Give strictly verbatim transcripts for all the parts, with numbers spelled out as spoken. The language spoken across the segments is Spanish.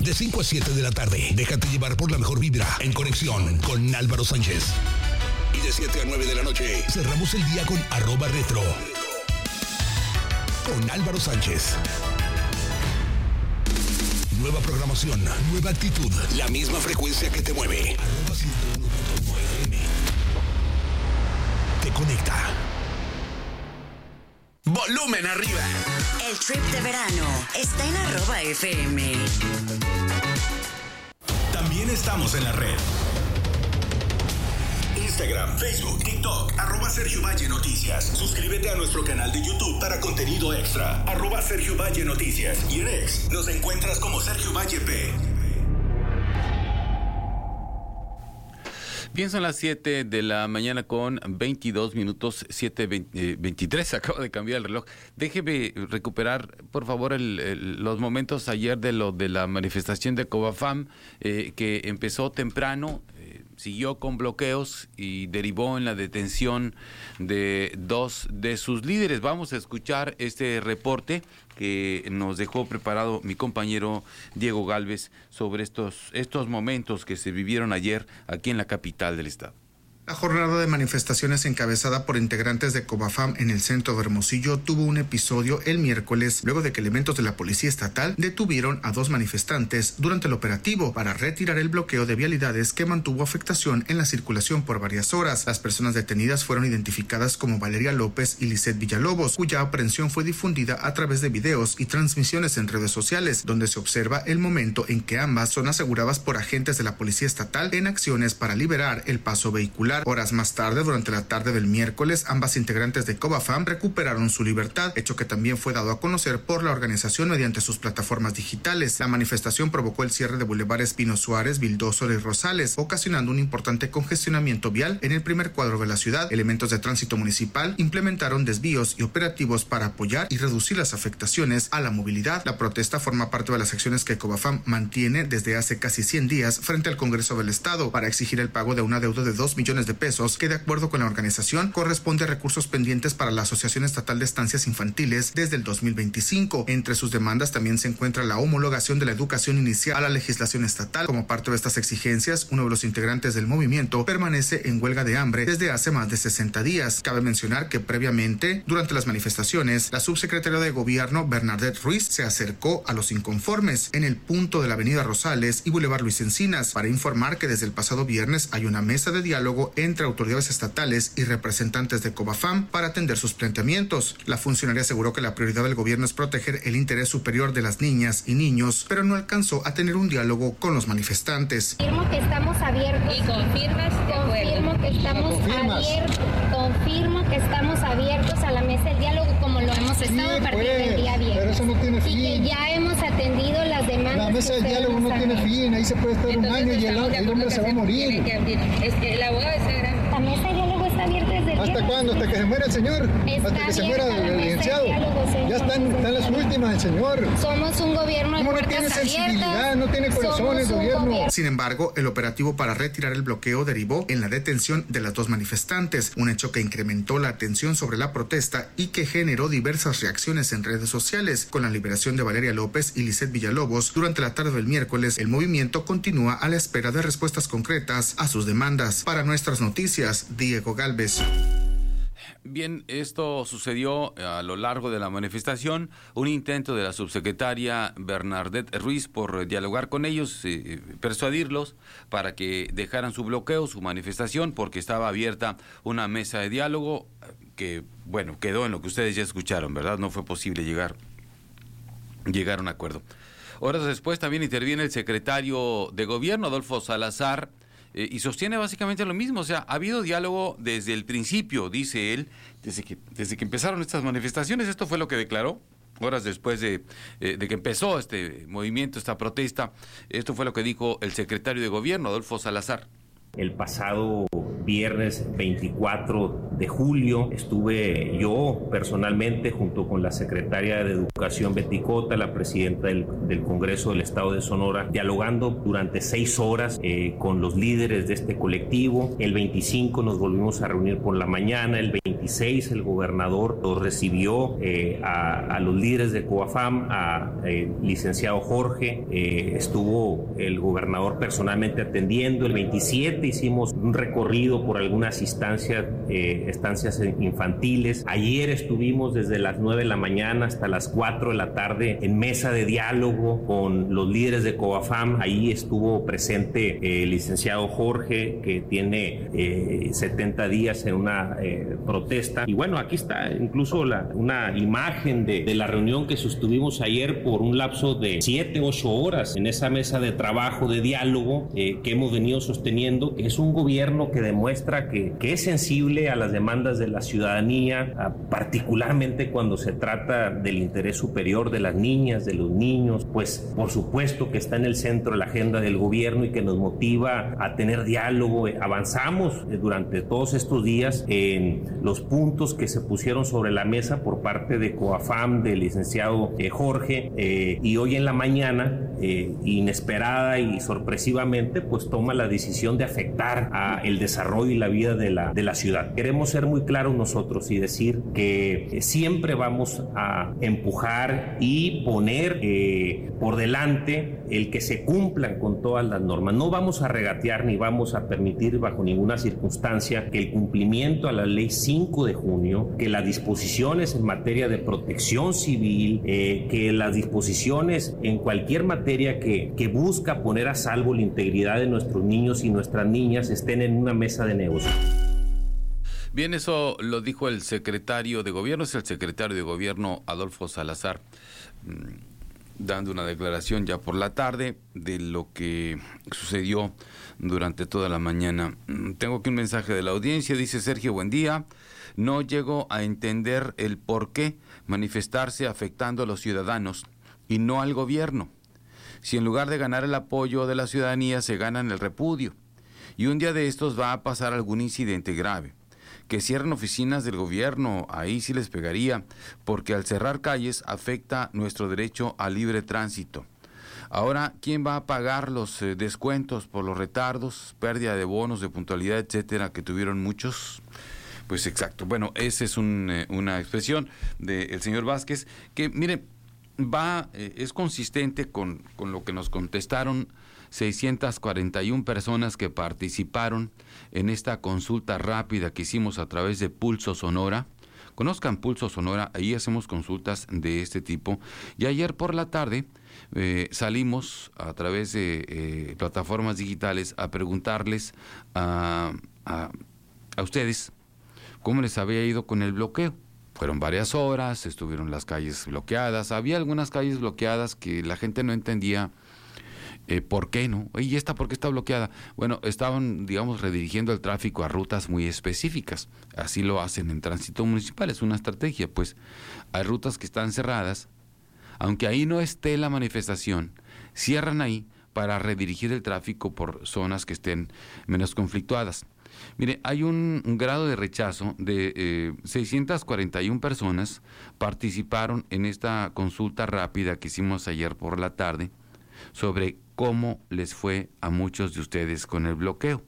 de cinco a siete de la tarde. Déjate llevar por la mejor vibra en conexión con Álvaro Sánchez. Y de siete a nueve de la noche cerramos el día con arroba retro con Álvaro Sánchez. Nueva programación, nueva actitud, la misma frecuencia que te mueve. Arroba ciento uno punto nueve F M. Te conecta. Volumen arriba. El trip de verano está en arroba F M. También estamos en la red. Instagram, Facebook, TikTok, arroba Sergio Valle Noticias. Suscríbete a nuestro canal de YouTube para contenido extra, arroba Sergio Valle Noticias. Y en X nos encuentras como Sergio Valle P. Bien, son las siete de la mañana con veintidós minutos, siete veintitrés, acabo de cambiar el reloj. Déjeme recuperar, por favor, el, el, los momentos ayer de lo de la manifestación de Covafam, eh, que empezó temprano, eh, siguió con bloqueos y derivó en la detención de dos de sus líderes. Vamos a escuchar este reporte que nos dejó preparado mi compañero Diego Gálvez sobre estos, estos momentos que se vivieron ayer aquí en la capital del estado. La jornada de manifestaciones encabezada por integrantes de Covafam en el centro de Hermosillo tuvo un episodio el miércoles luego de que elementos de la policía estatal detuvieron a dos manifestantes durante el operativo para retirar el bloqueo de vialidades que mantuvo afectación en la circulación por varias horas. Las personas detenidas fueron identificadas como Valeria López y Lisette Villalobos, cuya aprehensión fue difundida a través de videos y transmisiones en redes sociales, donde se observa el momento en que ambas son aseguradas por agentes de la policía estatal en acciones para liberar el paso vehicular. Horas más tarde, durante la tarde del miércoles, ambas integrantes de Covafam recuperaron su libertad, hecho que también fue dado a conocer por la organización mediante sus plataformas digitales. La manifestación provocó el cierre de bulevares Pino Suárez, Vildósora y Rosales, ocasionando un importante congestionamiento vial en el primer cuadro de la ciudad. Elementos de tránsito municipal implementaron desvíos y operativos para apoyar y reducir las afectaciones a la movilidad. La protesta forma parte de las acciones que Covafam mantiene desde hace casi cien días frente al Congreso del Estado para exigir el pago de una deuda de dos millones de pesos que, de acuerdo con la organización, corresponde a recursos pendientes para la Asociación Estatal de Estancias Infantiles desde el dos mil veinticinco. Entre sus demandas también se encuentra la homologación de la educación inicial a la legislación estatal. Como parte de estas exigencias, uno de los integrantes del movimiento permanece en huelga de hambre desde hace más de sesenta días. Cabe mencionar que previamente, durante las manifestaciones, la subsecretaria de Gobierno, Bernadette Ruiz, se acercó a los inconformes en el punto de la avenida Rosales y Boulevard Luis Encinas para informar que desde el pasado viernes hay una mesa de diálogo entre autoridades estatales y representantes de Covafam para atender sus planteamientos. La funcionaria aseguró que la prioridad del gobierno es proteger el interés superior de las niñas y niños, pero no alcanzó a tener un diálogo con los manifestantes. Confirmo que estamos abiertos. ¿Y confirmas? Confirmo que estamos ¿Confirmas? abiertos. Confirmo que estamos abiertos a la mesa del diálogo como lo hemos estado Sí, a partir pues, del día viernes. pero eso no tiene Y fin. que ya hemos atendido las demandas. La mesa que de diálogo ustedes no nos tiene han fin, ahí se puede estar un año y el, el hombre se va a morir. Es que el abogado está grande. La mesa de diálogo está abierta desde el ¿Hasta viernes. cuándo? ¿Hasta que se muera el señor? Está ¿Hasta que se muera abierta la el mesa de licenciado? diálogo, señor. Ya están, están las últimas el señor. Somos un gobierno de ¿Cómo no tiene puertas sensibilidad? abiertas. No tiene corazón el Somos un gobierno. gobierno. Sin embargo, el operativo para retirar el bloqueo derivó en la detención de las dos manifestantes, un hecho que incrementó la atención sobre la protesta y que generó diversas reacciones en redes sociales. Con la liberación de Valeria López y Lisette Villalobos durante la tarde del miércoles, el movimiento continúa a la espera de respuestas concretas a sus demandas. Para Nuestras Noticias, Diego Gálvez. Bien, esto sucedió a lo largo de la manifestación, un intento de la subsecretaria Bernadette Ruiz por dialogar con ellos, eh, persuadirlos para que dejaran su bloqueo, su manifestación, porque estaba abierta una mesa de diálogo que, bueno, quedó en lo que ustedes ya escucharon, ¿verdad? No fue posible llegar, llegar a un acuerdo. Horas después también interviene el secretario de Gobierno, Adolfo Salazar, Eh, y sostiene básicamente lo mismo. O sea, ha habido diálogo desde el principio, dice él, desde que, desde que empezaron estas manifestaciones. Esto fue lo que declaró horas después de, eh, de que empezó este movimiento, esta protesta. Esto fue lo que dijo el secretario de Gobierno, Adolfo Salazar. El pasado viernes veinticuatro de julio estuve yo personalmente junto con la secretaria de Educación Betty Cota, la presidenta del, del Congreso del Estado de Sonora, dialogando durante seis horas eh, con los líderes de este colectivo. El veinticinco nos volvimos a reunir por la mañana, el veintiséis el gobernador los recibió eh, a, a los líderes de COAFAM, a eh, licenciado Jorge, eh, estuvo el gobernador personalmente atendiendo. El veintisiete hicimos un recorrido por algunas instancias, eh, estancias infantiles. Ayer estuvimos desde las nueve de la mañana hasta las cuatro de la tarde en mesa de diálogo con los líderes de COAFAM. Ahí estuvo presente eh, el licenciado Jorge, que tiene eh, setenta días en una eh, protesta. Y bueno, aquí está incluso la, una imagen de, de la reunión que sostuvimos ayer por un lapso de siete, ocho horas en esa mesa de trabajo, de diálogo eh, que hemos venido sosteniendo, que es un gobierno que demuestra que, que es sensible a las demandas de la ciudadanía, a, particularmente cuando se trata del interés superior de las niñas, de los niños. Pues por supuesto que está en el centro de la agenda del gobierno y que nos motiva a tener diálogo. Avanzamos durante todos estos días en los puntos que se pusieron sobre la mesa por parte de COAFAM, del licenciado eh, Jorge, eh, y hoy en la mañana, eh, inesperada y sorpresivamente, pues toma la decisión de afectar a el desarrollo y la vida de la, de la ciudad. Queremos ser muy claros nosotros y decir que eh, siempre vamos a empujar y poner eh, por delante el que se cumplan con todas las normas. No vamos a regatear ni vamos a permitir bajo ninguna circunstancia que el cumplimiento a la ley cinco de junio, que las disposiciones en materia de protección civil, eh, que las disposiciones en cualquier materia que, que busca poner a salvo la integridad de nuestros niños y nuestras niñas estén en una mesa de negociación. Bien, eso lo dijo el secretario de Gobierno, es el secretario de Gobierno Adolfo Salazar, dando una declaración ya por la tarde de lo que sucedió durante toda la mañana. Tengo aquí un mensaje de la audiencia, dice Sergio, buen día. No llego a entender el por qué manifestarse afectando a los ciudadanos y no al gobierno. Si en lugar de ganar el apoyo de la ciudadanía se ganan el repudio. Y un día de estos va a pasar algún incidente grave. Que cierren oficinas del gobierno, ahí sí les pegaría, porque al cerrar calles afecta nuestro derecho al libre tránsito. Ahora, ¿quién va a pagar los eh, descuentos por los retardos, pérdida de bonos de puntualidad, etcétera, que tuvieron muchos? Pues exacto. Bueno, esa es un, eh, una expresión del señor Vázquez que, mire, va, eh, es consistente con, con lo que nos contestaron seiscientas cuarenta y una personas que participaron en esta consulta rápida que hicimos a través de Pulso Sonora. Conozcan Pulso Sonora, ahí hacemos consultas de este tipo. Y ayer por la tarde eh, salimos a través de eh, plataformas digitales a preguntarles a, a, a ustedes cómo les había ido con el bloqueo. Fueron varias horas, estuvieron las calles bloqueadas. Había algunas calles bloqueadas que la gente no entendía Eh, ¿por qué no? ¿Y esta por qué está bloqueada? Bueno, estaban, digamos, redirigiendo el tráfico a rutas muy específicas. Así lo hacen en tránsito municipal, es una estrategia. Pues hay rutas que están cerradas, aunque ahí no esté la manifestación, cierran ahí para redirigir el tráfico por zonas que estén menos conflictuadas. Mire, hay un, un grado de rechazo de eh, seiscientas cuarenta y una personas participaron en esta consulta rápida que hicimos ayer por la tarde sobre cómo les fue a muchos de ustedes con el bloqueo.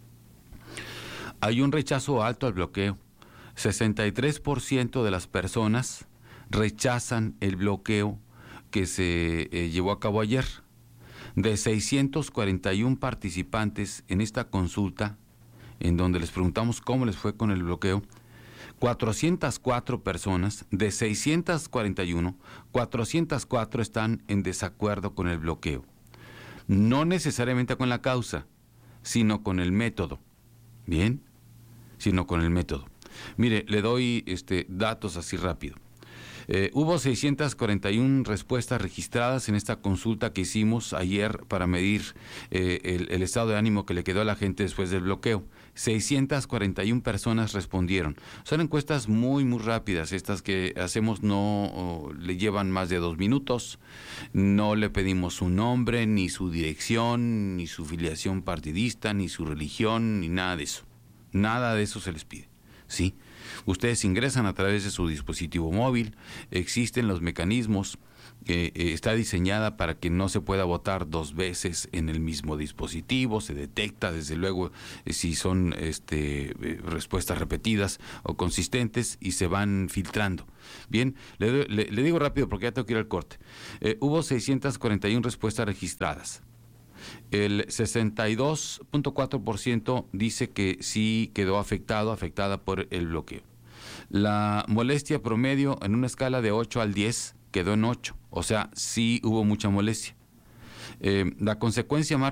Hay un rechazo alto al bloqueo. sesenta y tres por ciento de las personas rechazan el bloqueo que se eh, llevó a cabo ayer. De seiscientos cuarenta y una participantes en esta consulta, en donde les preguntamos cómo les fue con el bloqueo, cuatrocientas cuatro personas, de seiscientas cuarenta y una, cuatrocientas cuatro están en desacuerdo con el bloqueo. No necesariamente con la causa, sino con el método. ¿Bien? Sino con el método. Mire, le doy este, datos así rápido. Eh, hubo seiscientas cuarenta y una respuestas registradas en esta consulta que hicimos ayer para medir eh, el, el estado de ánimo que le quedó a la gente después del bloqueo. seiscientas cuarenta y una personas respondieron. Son encuestas muy, muy rápidas. Estas que hacemos no oh, le llevan más de dos minutos. No le pedimos su nombre, ni su dirección, ni su filiación partidista, ni su religión, ni nada de eso. Nada de eso se les pide. ¿Sí? Ustedes ingresan a través de su dispositivo móvil, existen los mecanismos, eh, eh, está diseñada para que no se pueda votar dos veces en el mismo dispositivo, se detecta desde luego eh, si son este, eh, respuestas repetidas o consistentes y se van filtrando. Bien, le, le, le digo rápido porque ya tengo que ir al corte. Eh, hubo seiscientas cuarenta y una respuestas registradas. El sesenta y dos punto cuatro por ciento dice que sí quedó afectado, afectada por el bloqueo. La molestia promedio en una escala de ocho al diez quedó en ocho, o sea, sí hubo mucha molestia. Eh, la consecuencia más